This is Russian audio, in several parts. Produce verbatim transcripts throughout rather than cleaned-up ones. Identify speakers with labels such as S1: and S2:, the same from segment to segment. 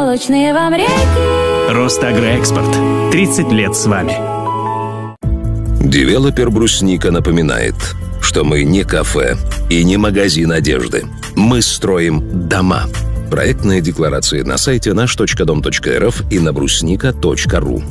S1: молочные вам реки.
S2: Росагроэкспорт. тридцать лет с вами.
S3: Девелопер «Брусника» напоминает, что мы не кафе и не магазин одежды. Мы строим дома. Проектная декларация на сайте наш точка дом точка эр эф и на брусника точка ру.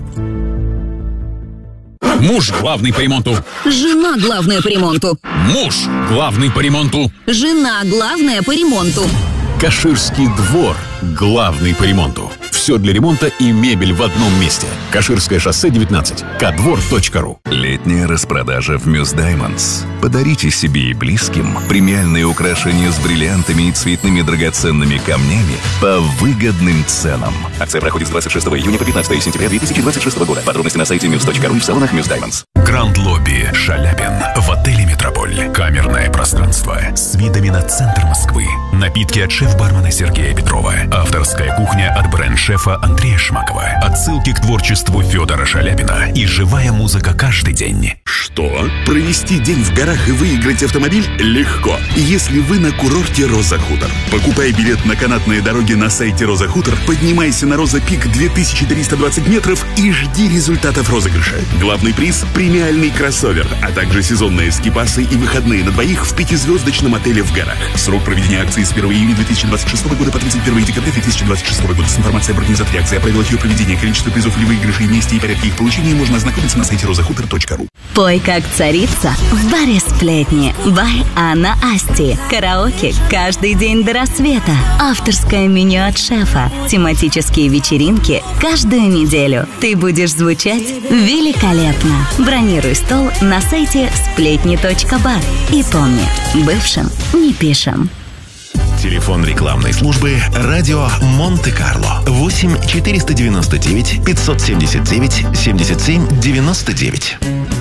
S4: Муж главный по ремонту.
S5: Жена главная по ремонту.
S4: Муж главный по ремонту.
S5: Жена главная по ремонту.
S4: Каширский двор главный по ремонту. Все для ремонта и мебель в одном месте. Каширское шоссе девятнадцать. кадвор точка ру.
S6: Летняя распродажа в Мюс Даймондс. Подарите себе и близким премиальные украшения с бриллиантами и цветными драгоценными камнями по выгодным ценам. Акция проходит с двадцать шестого июня по пятнадцатого сентября две тысячи двадцать шестого года. Подробности на сайте мюс точка ру и в салонах Мюс Даймондс.
S7: Гранд Лобби Шаляпин в отеле «Метрополь». Камерное пространство с видами на центр Москвы. Напитки от шеф-бармена Сергея Петрова. Авторская кухня от бренд-шефа Андрея Шмакова. Отсылки к творчеству Федора Шаляпина. И живая музыка каждый день.
S8: Что? Провести день в горах и выиграть автомобиль? Легко. Если вы на курорте Роза Хутор. Покупай билет на канатные дороги на сайте Роза Хутор, поднимайся на Роза Пик две тысячи триста двадцать метров и жди результатов розыгрыша. Главный приз – премиальный кроссовер, а также сезонные скипасы и выходные на двоих в пятизвездочном отеле в горах. Срок проведения акции с первого июня две тысячи двадцать шестого года по тридцать первого декабря две тысячи двадцать шестого года. С информацией об организаторе акции, о правилах ее проведения, количестве призов или выигрышей, месте и порядке их получения можно ознакомиться на сайте роза хутор точка ру.
S5: Пой как царица в баре «Сплетни» by Анна Асти. Караоке каждый день до рассвета. Авторское меню от шефа. Тематические вечеринки каждую неделю. Ты будешь звучать великолепно. Бронируй стол на сайте сплетни точка бар. И помни, бывшим не пишем.
S7: Телефон рекламной службы «Радио Монте-Карло». восемь четыреста девяносто девять пятьсот семьдесят девять семьдесят семь девяносто девять.